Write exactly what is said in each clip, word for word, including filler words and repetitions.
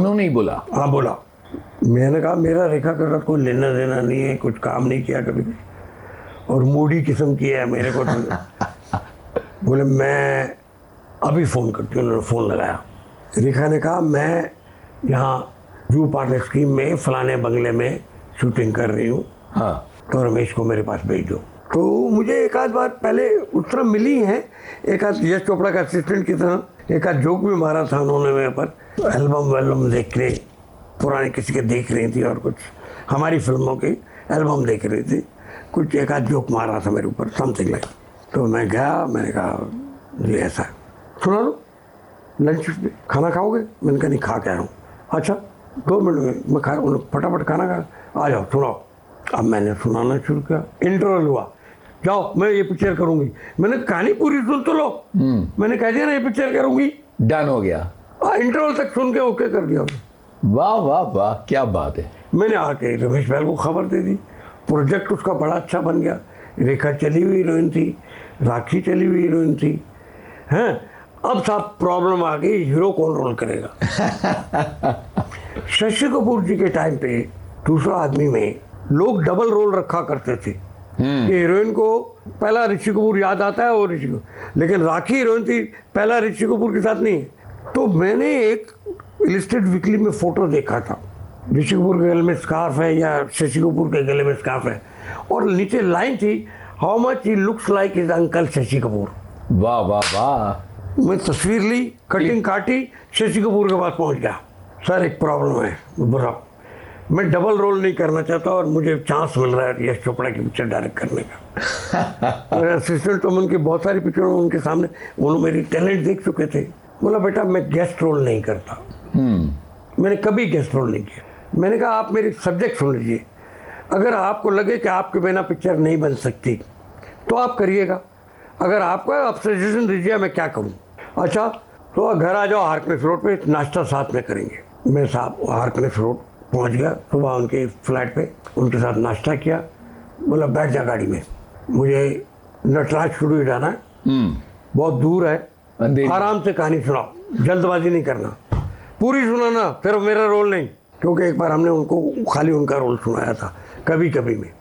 उन्होंने ही बोला? हाँ बोला। मैंने कहा मेरा रेखा के साथ कोई लेना देना नहीं है, कुछ काम नहीं किया कभी, और मूडी किस्म की है मेरे को तो। बोले मैं अभी फ़ोन करती हूँ। उन्होंने फ़ोन लगाया। रेखा ने कहा मैं यहाँ जू पार्टनर स्कीम में फलाने बंगले में शूटिंग कर रही हूँ, हाँ, तो रमेश को मेरे पास भेज दो। तो मुझे एक आध बार पहले उस तरह मिली है, एक आध यश चोपड़ा का असिस्टेंट की तरह एक आध जोक भी मारा था उन्होंने मेरे पर। एल्बम वेल्बम देख रहे, पुराने किसी के देख रही थी, और कुछ हमारी फिल्मों की एल्बम देख रही थी, कुछ एक आध जोक मार रहा था मेरे ऊपर, समथिंग लाइक। तो मैं गया, मैंने कहा जी ऐसा है, सुना लो लंच पे खाना खाओगे? मैंने कहा नहीं खा के आया हूँ। अच्छा दो मिनट में मैं खा, फटाफट खाना खा, आ जाओ सुनाओ। अब मैंने सुनाना शुरू किया, इंटरवल हुआ, जाओ मैं ये पिक्चर करूंगी। मैंने कहानी पूरी सुन तो लो, मैंने कह दिया ना ये पिक्चर करूंगी, डन हो गया। इंटरवल तक सुन के ओके कर दिया। वाह वाह वाह, क्या बात है। मैंने आके रमेश भाई को खबर दे दी, प्रोजेक्ट उसका बड़ा अच्छा बन गया। रेखा चली हुई हीरोइन थी, राखी चली हुई हीरोइन थी, हैं। अब साहब प्रॉब्लम आ गई, हीरो कौन रोल करेगा। शशि कपूर जी के टाइम पे दूसरा आदमी में लोग डबल रोल रखा करते थे कि हीरोइन को पहला ऋषि कपूर याद आता है और ऋषि कपूर, लेकिन राखी हीरोइन थी, पहला ऋषि कपूर के साथ नहीं। तो मैंने एक इलिस्ट्रेट वीकली में फोटो देखा था, ऋषि कपूर के गले में स्कार्फ है या शशि कपूर के गले में स्कार्फ है, और नीचे लाइन थी how much he looks like his uncle Shashi Kapoor. वाह वाह वाह। मैं तस्वीर ली, कटिंग काटी, शशि कपूर के पास पहुंच गया। सर एक प्रॉब्लम है, बुरा मैं डबल रोल नहीं करना चाहता और मुझे चांस मिल रहा है यश चोपड़ा की पिक्चर डायरेक्ट करने का। मेरे असिस्टेंट तो उनकी बहुत सारी पिक्चरों में उनके सामने उन्होंने मेरी टैलेंट देख चुके थे। बोला बेटा मैं गेस्ट रोल नहीं करता, मैंने कभी गेस्ट रोल नहीं किया। मैंने कहा आप मेरी सब्जेक्ट सुन लीजिए, अगर आपको लगे कि आपके बिना पिक्चर नहीं बन सकती तो आप करिएगा, अगर आपको आप सजेशन दीजिए मैं क्या करूँ। अच्छा तो घर आ जाओ हारकनेस रोड पे, नाश्ता साथ में करेंगे। मैं साहब हारकनेस रोड पहुंच गया, सुबह उनके फ्लैट पे उनके साथ नाश्ता किया। बोला बैठ जा गाड़ी में, मुझे नटराज स्टूडियो जाना है, बहुत दूर है, आराम से कहानी सुनाओ, जल्दबाजी नहीं करना, पूरी सुनाना, फिर मेरा रोल नहीं, क्योंकि एक बार हमने उनको खाली उनका रोल सुनाया था कभी कभी में।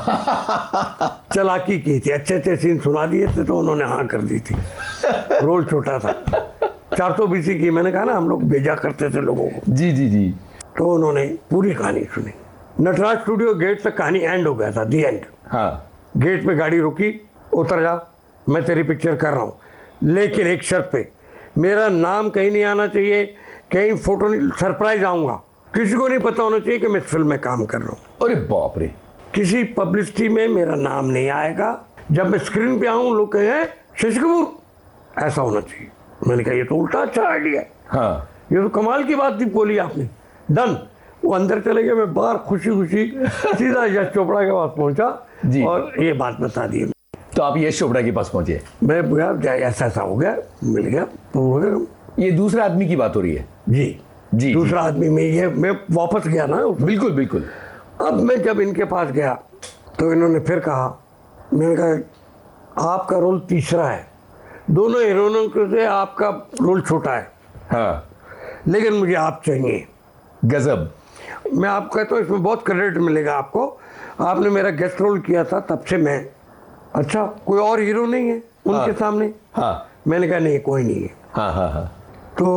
चालाकी की थी, अच्छे अच्छे सीन सुना दिए थे तो उन्होंने हाँ कर दी थी। रोल छोटा था, चार सौ बीसी की, मैंने कहा ना हम लोग भेजा करते थे लोगों को। जी जी जी। तो उन्होंने पूरी कहानी सुनी। नटराज स्टूडियो गेट तक कहानी एंड हो गया था, दी एंड। हाँ। गेट पे गाड़ी रुकी, उतर जा, मैं तेरी पिक्चर कर रहा हूँ, लेकिन एक शर्त पे, मेरा नाम कहीं नहीं आना चाहिए, कहीं फोटो नहीं, सरप्राइज आऊँगा, किसी को नहीं पता होना चाहिए कि मैं इस फिल्म में काम कर रहा हूँ। अरे बाप रे। किसी पब्लिसिटी में मेरा नाम नहीं आएगा, जब मैं स्क्रीन पे आऊँ लोग कहें शशि कपूर, ऐसा होना चाहिए। मैंने कहा ये तो उल्टा अच्छा आइडिया है। हाँ। ये तो कमाल की बात थी बोली आपने, डन। वो अंदर चले गए, मैं बाहर खुशी खुशी सीधा यश चोपड़ा के पास पहुंचा और ये बात बता दी। तो आप यश चोपड़ा के पास पहुंचे? मैं गया, ऐसा ऐसा हो गया, मिल गया, हो गया। ये दूसरे आदमी की बात हो रही है? जी जी। दूसरा आदमी में ये मैं वापस गया ना। बिल्कुल बिल्कुल। अब मैं जब इनके पास गया तो इन्होंने फिर कहा, मैंने कहा आपका रोल तीसरा है, दोनों हीरोइनों से आपका रोल छोटा है, हाँ, लेकिन मुझे आप चाहिए। गजब। मैं आपको कहता हूँ इसमें बहुत क्रेडिट मिलेगा आपको, आपने मेरा गेस्ट रोल किया था तब से मैं, अच्छा कोई और हीरो नहीं है उनके हाँ, सामने? हाँ। मैंने कहा नहीं कोई नहीं है। हाँ हाँ हाँ। तो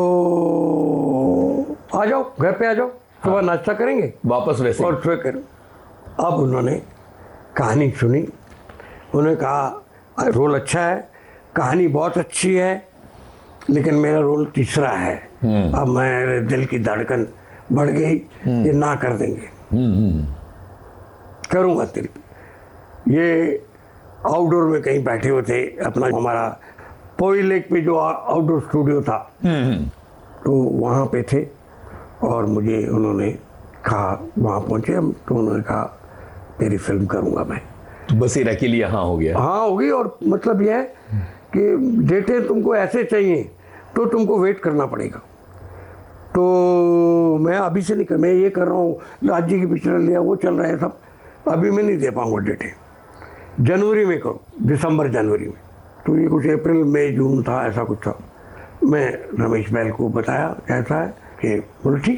आ जाओ घर पे आ जाओ, सुबह हाँ, नाश्ता करेंगे वापस वैसे और फिर करें। अब उन्होंने कहानी सुनी, उन्होंने कहा रोल अच्छा है, कहानी बहुत अच्छी है, लेकिन मेरा रोल तीसरा है। अब मेरे दिल की धड़कन बढ़ गई, ये ना कर देंगे, करूँगा तेरी। ये आउटडोर में कहीं बैठे हुए थे, अपना हमारा पोई लेक पे जो आउटडोर स्टूडियो था तो वहाँ पे थे, और मुझे उन्होंने कहा, वहाँ पहुँचे हम तो उन्होंने कहा तेरी फिल्म करूँगा मैं। बसेरा के लिए हाँ हो गया? हाँ हो गई, और मतलब यह है कि डेटें तुमको ऐसे चाहिए तो तुमको वेट करना पड़ेगा। तो मैं अभी से नहीं कर, मैं ये कर रहा हूँ, राज्य की पिक्चर लिया, वो चल रहा है सब, अभी मैं नहीं दे पाऊँगा डेटें, जनवरी में करो, दिसंबर जनवरी में। तो ये कुछ अप्रैल मई जून था, ऐसा कुछ था। मैं रमेश बैल को बताया कैसा है कि बोलो ठीक है।